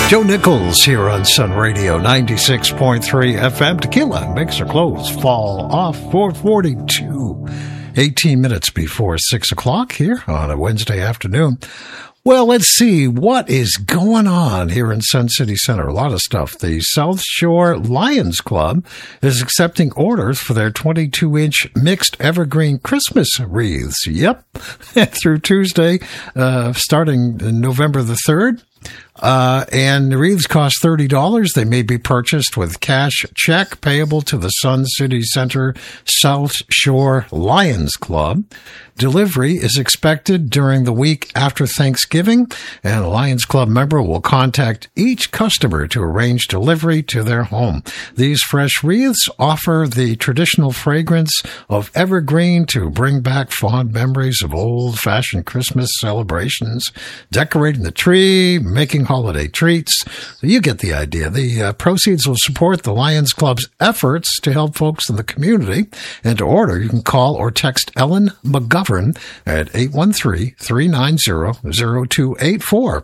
Joe Nichols here on Sun Radio 96.3 FM. Tequila makes her clothes fall off. 4:42, 18 minutes before 6 o'clock here on a Wednesday afternoon. Well, let's see what is going on here in Sun City Center. A lot of stuff. The South Shore Lions Club is accepting orders for their 22-inch mixed evergreen Christmas wreaths. Yep, through Tuesday, starting November the 3rd. And the wreaths cost $30. They may be purchased with cash check payable to the Sun City Center South Shore Lions Club. Delivery is expected during the week after Thanksgiving, and a Lions Club member will contact each customer to arrange delivery to their home. These fresh wreaths offer the traditional fragrance of evergreen to bring back fond memories of old-fashioned Christmas celebrations, decorating the tree, making holiday treats. You get the idea. The proceeds will support the Lions Club's efforts to help folks in the community. And to order, you can call or text Ellen McGovern at 813-390-0284.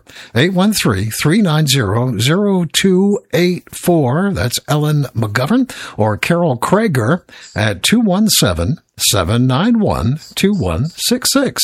813-390-0284. That's Ellen McGovern. Or Carol Krager at 217-791-2166.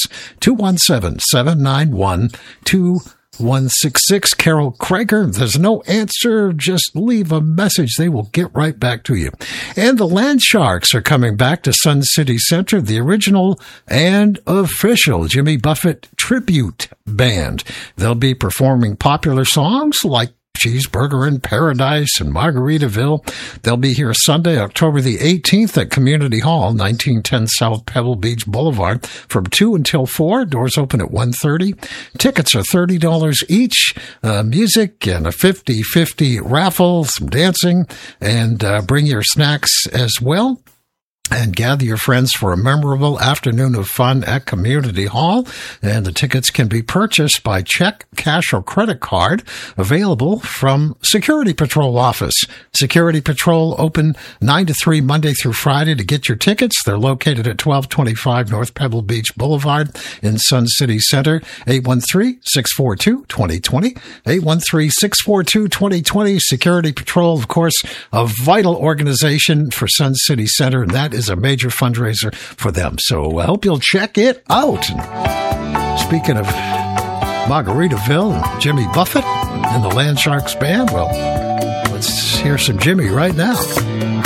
217-791-2166. Carol Krager. There's no answer. Just leave a message. They will get right back to you. And the Land Sharks are coming back to Sun City Center, the original and official Jimmy Buffett tribute band. They'll be performing popular songs like Cheeseburger in Paradise and Margaritaville. They'll be here Sunday, October the 18th at Community Hall, 1910 South Pebble Beach Boulevard, from 2 until 4. Doors open at 1:30. Tickets are $30 each. Music and a 50-50 raffle, some dancing, and bring your snacks as well. And gather your friends for a memorable afternoon of fun at Community Hall. And the tickets can be purchased by check, cash, or credit card. Available from Security Patrol office. Security Patrol open 9 to 3 Monday through Friday to get your tickets. They're located at 1225 North Pebble Beach Boulevard in Sun City Center. 813-642-2020. 813-642-2020. Security Patrol, of course, a vital organization for Sun City Center, and that is a major fundraiser for them. So I hope you'll check it out. And speaking of Margaritaville and Jimmy Buffett and the Land Sharks band, well, let's hear some Jimmy right now.